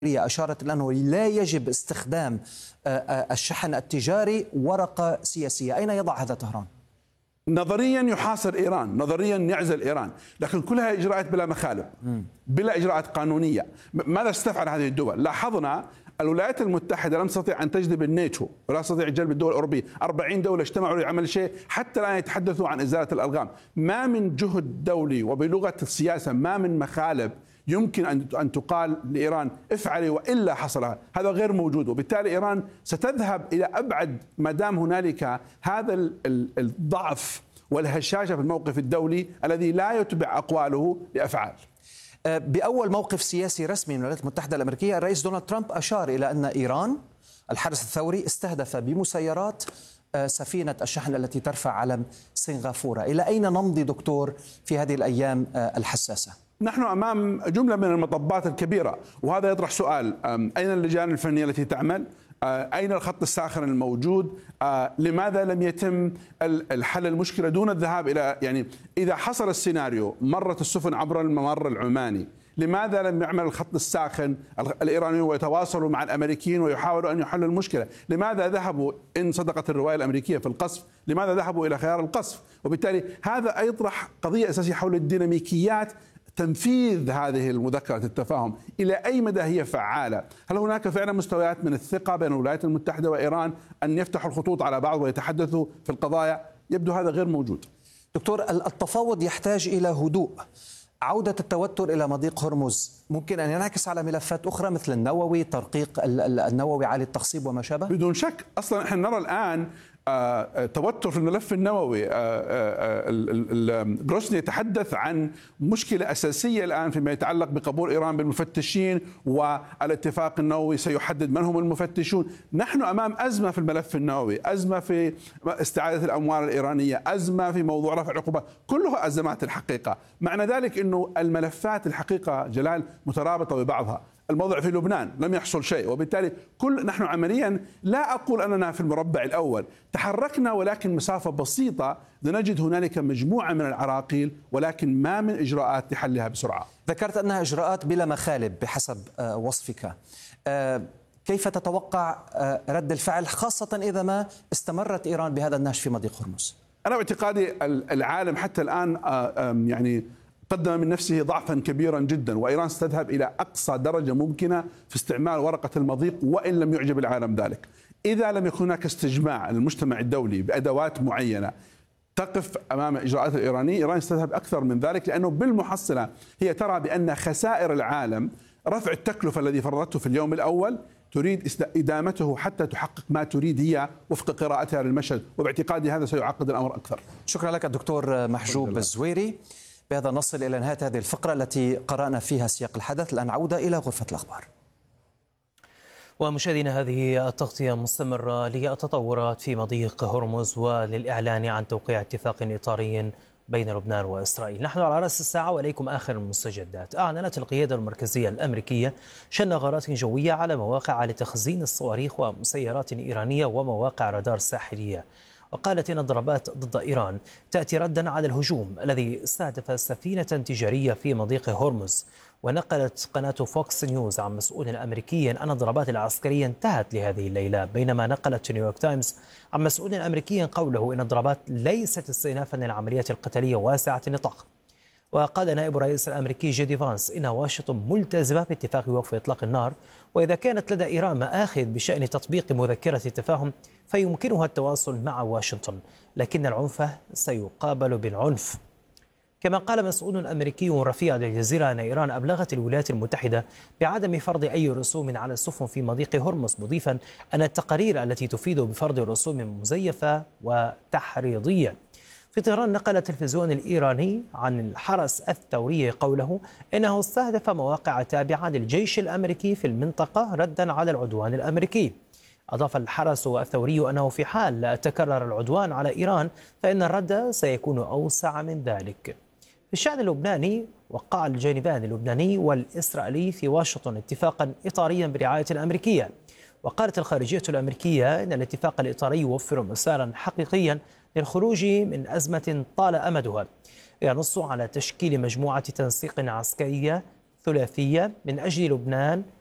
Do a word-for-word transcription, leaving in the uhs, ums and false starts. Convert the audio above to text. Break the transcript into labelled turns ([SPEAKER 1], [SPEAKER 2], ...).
[SPEAKER 1] أشارت إلى أنه لا يجب استخدام الشحن التجاري ورقة سياسية. أين يضع هذا طهران؟
[SPEAKER 2] نظريا يحاصر إيران، نظريا يعزل إيران، لكن كلها إجراءات بلا مخالب، بلا إجراءات قانونية. ماذا ستفعل هذه الدول؟ لاحظنا الولايات المتحدة لم تستطيع أن تجذب الناتو ولا تستطيع جلب الدول الأوروبية، أربعين دولة اجتمعوا لعمل شيء، حتى الآن يتحدثوا عن إزالة الألغام. ما من جهد دولي، وبلغة السياسة ما من مخالب يمكن أن تقال لإيران افعلي وإلا حصل، هذا غير موجود. وبالتالي إيران ستذهب إلى أبعد ما دام هنالك هذا الضعف والهشاشة في الموقف الدولي الذي لا يتبع أقواله لأفعال.
[SPEAKER 1] بأول موقف سياسي رسمي من الولايات المتحدة الأمريكية، الرئيس دونالد ترامب أشار إلى أن إيران الحرس الثوري استهدف بمسيرات سفينة الشحن التي ترفع علم سنغافورة. إلى أين نمضي دكتور في هذه الأيام الحساسة؟
[SPEAKER 2] نحن أمام جملة من المطبات الكبيرة، وهذا يطرح سؤال: أين اللجان الفنية التي تعمل؟ أين الخط الساخن الموجود؟ لماذا لم يتم الحل المشكلة دون الذهاب إلى، يعني إذا حصل السيناريو مرت السفن عبر الممر العماني، لماذا لم يعمل الخط الساخن الإيراني ويتواصلوا مع الأمريكيين ويحاولوا أن يحلوا المشكلة؟ لماذا ذهبوا، إن صدقت الرواية الأمريكية في القصف، لماذا ذهبوا إلى خيار القصف؟ وبالتالي هذا يطرح قضية أساسية حول الديناميكيات تنفيذ هذه المذكرة التفاهم، إلى أي مدى هي فعالة؟ هل هناك فعلا مستويات من الثقة بين الولايات المتحدة وإيران أن يفتحوا الخطوط على بعض ويتحدثوا في القضايا؟ يبدو هذا غير موجود.
[SPEAKER 1] دكتور، التفاوض يحتاج إلى هدوء. عودة التوتر إلى مضيق هرمز ممكن أن ينعكس على ملفات أخرى مثل النووي، ترقيق النووي عالي التخصيب وما شابه؟
[SPEAKER 2] بدون شك. أصلا نحن نرى الآن توتر في الملف النووي. غروسني يتحدث عن مشكلة أساسية الآن فيما يتعلق بقبول إيران بالمفتشين، والاتفاق النووي سيحدد من هم المفتشون. نحن أمام أزمة في الملف النووي، أزمة في استعادة الأموال الإيرانية، أزمة في موضوع رفع العقوبات، كلها أزمات الحقيقة. معنى ذلك أنه الملفات الحقيقة جلال مترابطة ببعضها. الموضوع في لبنان لم يحصل شيء، وبالتالي كل نحن عمليا، لا أقول أننا في المربع الأول، تحركنا ولكن مسافة بسيطة، لنجد هنالك مجموعة من العراقيل ولكن ما من إجراءات لحلها بسرعة.
[SPEAKER 1] ذكرت أنها إجراءات بلا مخالب بحسب وصفك. كيف تتوقع رد الفعل، خاصة إذا ما استمرت إيران بهذا النهج في مضيق هرمز؟
[SPEAKER 2] أنا باعتقادي العالم حتى الآن يعني قدم من نفسه ضعفا كبيرا جدا، وإيران ستذهب إلى أقصى درجة ممكنة في استعمال ورقة المضيق، وإن لم يعجب العالم ذلك. إذا لم يكن هناك استجماع للمجتمع الدولي بأدوات معينة تقف أمام الإجراءات الإيرانية، إيران ستذهب أكثر من ذلك، لأنه بالمحصلة هي ترى بأن خسائر العالم، رفع التكلفة الذي فرضته في اليوم الأول، تريد إدامته حتى تحقق ما تريد هي وفق قراءتها للمشهد، وباعتقادي هذا سيعقد الأمر أكثر.
[SPEAKER 1] شكرا لك الدكتور محجوب الزويري. بهذا نصل إلى نهاية هذه الفقرة التي قرأنا فيها سياق الحدث. الآن عودة إلى غرفة الأخبار.
[SPEAKER 3] ومشاهدينا، هذه التغطية مستمرة للتطورات في مضيق هرمز وللإعلان عن توقيع اتفاق إطاري بين لبنان وإسرائيل. نحن على رأس الساعة وإليكم آخر المستجدات. أعلنت القيادة المركزية الأمريكية شن غارات جوية على مواقع لتخزين الصواريخ ومسيرات إيرانية ومواقع رادار ساحلية. وقالت إن الضربات ضد إيران تأتي ردا على الهجوم الذي استهدف سفينة تجارية في مضيق هرمز. ونقلت قناة فوكس نيوز عن مسؤول أمريكي أن الضربات العسكرية انتهت لهذه الليلة، بينما نقلت نيويورك تايمز عن مسؤول أمريكي قوله إن الضربات ليست استئنافا للعمليات القتالية واسعة النطاق. وقال نائب الرئيس الأمريكي جي دي فانس إن واشنطن ملتزمة باتفاق وقف إطلاق النار، وإذا كانت لدى إيران مآخذ بشأن تطبيق مذكرة التفاهم فيمكنها التواصل مع واشنطن، لكن العنف سيقابل بالعنف. كما قال مسؤول أمريكي رفيع للجزيرة أن إيران أبلغت الولايات المتحدة بعدم فرض أي رسوم على السفن في مضيق هرمز، مضيفا أن التقارير التي تفيد بفرض رسوم مزيفة وتحريضية. في طهران نقل التلفزيون الإيراني عن الحرس الثوري قوله إنه استهدف مواقع تابعة للجيش الأمريكي في المنطقة ردا على العدوان الأمريكي. أضاف الحرس الثوري أنه في حال لا تكرر العدوان على إيران فإن الرد سيكون أوسع من ذلك. في الشأن اللبناني، وقع الجانبان اللبناني والإسرائيلي في واشنطن اتفاقا إطاريا برعاية الأمريكية. وقالت الخارجية الأمريكية إن الاتفاق الإطاري يوفر مسارا حقيقيا للخروج من أزمة طال أمدها، ينص على تشكيل مجموعة تنسيق عسكرية ثلاثية من أجل لبنان